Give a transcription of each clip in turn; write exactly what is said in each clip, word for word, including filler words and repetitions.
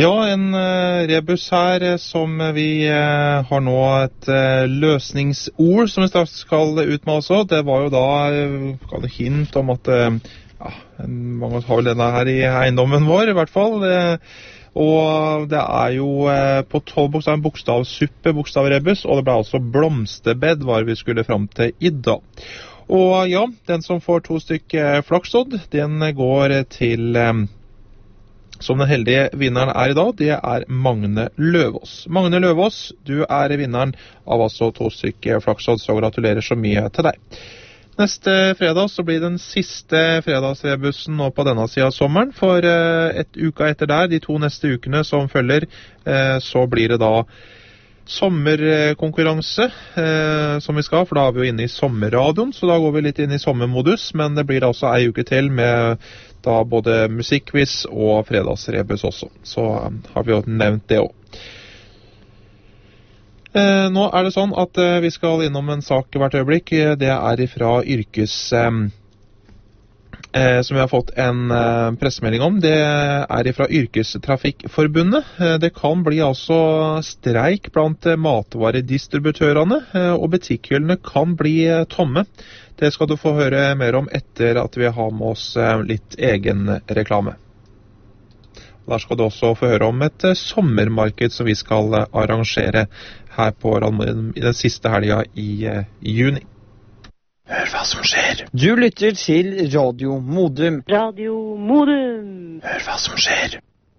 Ja, en uh, rebus her uh, som vi uh, har nå et uh, løsningsord som vi straks skal ut med også. Det var jo da uh, hint om at uh, ja, mange har vel denne her i eiendommen vår i hvert fall. Uh, og det er jo uh, på tolv bokstav, bokstavsuppe, bokstavrebus, og det ble altså blomsterbed var vi skulle frem til i dag. Og ja, den som får to stykker flakslodd, den går til... Um, Som den heldige vinneren er i dag, det er Magne Løvås. Magne Løvås, du er vinneren av altså to stykker flakslodd, så gratulerer så mye til deg. Neste fredag så blir den siste fredagsrebussen nå på denne siden av sommeren, for et uke etter der, de to neste ukene som følger, så blir det da sommerkonkurranse eh, som vi skal, for da er vi jo inne i sommerradioen, så da går vi litt inn i sommermodus, men det blir da også en uke til med da både musikkquiz og fredagsrebus også, så um, har vi jo nevnt det også. Eh, nå er det sånn at eh, vi skal innom en sak hvert øyeblikk, det er ifra yrkes... Eh, Eh, som vi har fått en eh, pressemelding om. Det er fra Yrkestrafikkforbundet. Eh, det kan bli altså streik blant eh, matvaredistributørene, eh, og butikkhyllene kan bli eh, tomme. Det skal du få høre mer om etter at vi har med oss eh, litt egen reklame. Der skal du også få høre om et eh, sommermarked som vi skal eh, arrangere her på Randmoen i den siste helgen i, eh, i juni. Hør hva som skjer. Du lytter til Radio Modum. Radio Modum. Hør hva som skjer.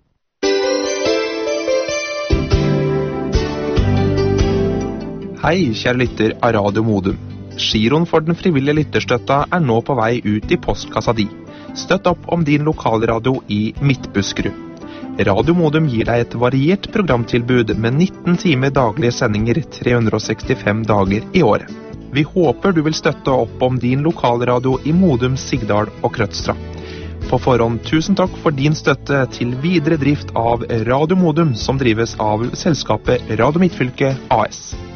Hei, kjære lytter av Radio Modum. Giroen for den frivillige lytterstøtta er nå på vei ut i postkassa di. Støtt opp om din lokalradio i Midtbuskerud. Radio Modum gir deg et variert programtilbud med nitten timer daglige sendinger tre hundre sekstifem dager i året. Vi håper du vil støtte opp om din lokalradio i Modum, Sigdal og Krødstra. På forhånd, tusen takk for din støtte til videre drift av Radio Modum, som drives av selskapet Radio Midtfylke A S.